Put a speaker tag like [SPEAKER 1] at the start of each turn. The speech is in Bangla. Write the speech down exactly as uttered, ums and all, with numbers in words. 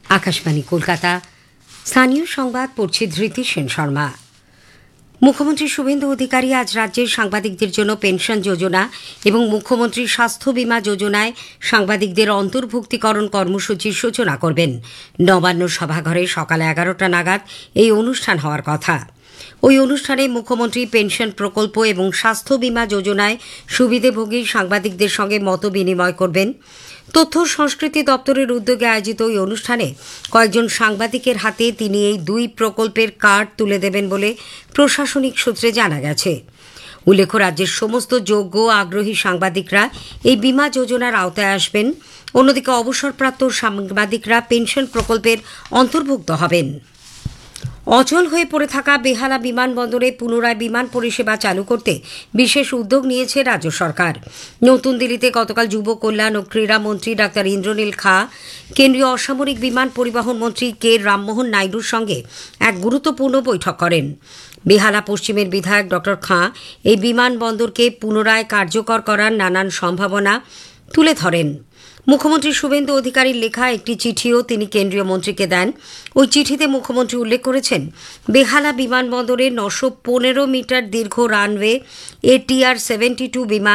[SPEAKER 1] আকাশবাণী কলকাতা। স্থানীয় সংবাদ পড়ছে ধৃতি সেন শর্মা। মুখ্যমন্ত্রী শুভেন্দু অধিকারী আজ রাজ্যের সাংবাদিকদের জন্য পেনশন যোজনা এবং মুখ্যমন্ত্রী স্বাস্থ্য বীমা যোজনায় সাংবাদিকদের অন্তর্ভুক্তিকরণ কর্মসূচির সূচনা করবেন। নবান্ন সভাঘরে সকাল এগারোটা নাগাদ এই অনুষ্ঠান হওয়ার কথা। ওই অনুষ্ঠানে মুখ্যমন্ত্রী পেনশন প্রকল্প এবং স্বাস্থ্য বীমা যোজনায় সুবিধাভোগী সাংবাদিকদের সঙ্গে মত বিনিময় করবেন। তথ্য সংস্কৃতি দপ্তরের উদ্যোগে আয়োজিত ওই অনুষ্ঠানে কয়েকজন সাংবাদিকের হাতে তিনি এই দুই প্রকল্পের কার্ড তুলে দেবেন বলে প্রশাসনিক সূত্রে জানা গেছে। উল্লেখ্য, রাজ্যের সমস্ত যোগ্য আগ্রহী সাংবাদিকরা এই বীমা যোজনার আওতায় আসবেন। অন্যদিকে অবসরপ্রাপ্ত সাংবাদিকরা পেনশন প্রকল্পের অন্তর্ভুক্ত হবেন। অচল হয়ে পড়ে থাকা বেহালা বিমানবন্দরে পুনরায় বিমান পরিষেবা চালু করতে বিশেষ উদ্যোগ নিয়েছে রাজ্য সরকার। নতুন দিল্লিতে গতকাল যুব কল্যাণ ও ক্রীড়ামন্ত্রী ডাক্তার ইন্দ্রনীল খা, কেন্দ্রীয় অসামরিক বিমান পরিবহন মন্ত্রী কে রামমোহন নাইডুর সঙ্গে এক গুরুত্বপূর্ণ বৈঠক করেন। বেহালা পশ্চিমের বিধায়ক ডক্টর খাঁ এই বিমানবন্দরকে পুনরায় কার্যকর করার নানান সম্ভাবনা তুলে ধরেন। মুখ্যমন্ত্রী শুভেন্দু অধিকারীর লেখা একটি চিঠিও তিনি কেন্দ্রীয় মন্ত্রীকে দেন। ওই চিঠিতে মুখ্যমন্ত্রী উল্লেখ করেছেন, বেহালা বিমানবন্দরে নশো পনেরো মিটার দীর্ঘ রানওয়ে এটিআর সেভেন্টি টু বিমান